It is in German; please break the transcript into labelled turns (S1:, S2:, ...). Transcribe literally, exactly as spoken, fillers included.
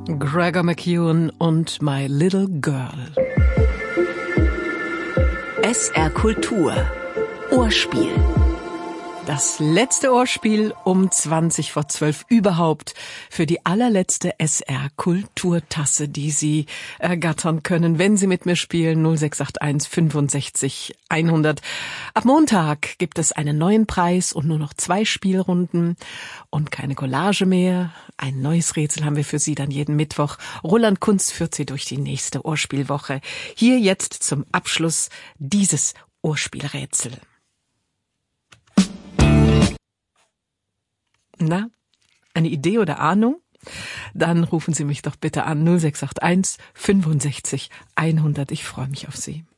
S1: Gregor McEwan und My Little Girl.
S2: S R Kultur. Ohrspiel.
S1: Das letzte Ohrspiel um zwanzig vor zwölf überhaupt für die allerletzte S R Kulturtasse, die Sie ergattern können, wenn Sie mit mir spielen. null sechs acht eins fünfundsechzig hundert. Ab Montag gibt es einen neuen Preis und nur noch zwei Spielrunden und keine Collage mehr. Ein neues Rätsel haben wir für Sie dann jeden Mittwoch. Roland Kunz führt Sie durch die nächste Ohrspielwoche. Hier jetzt zum Abschluss dieses Ohrspielrätsel. Na, eine Idee oder Ahnung? Dann rufen Sie mich doch bitte an null sechs acht eins fünfundsechzig hundert. Ich freue mich auf Sie.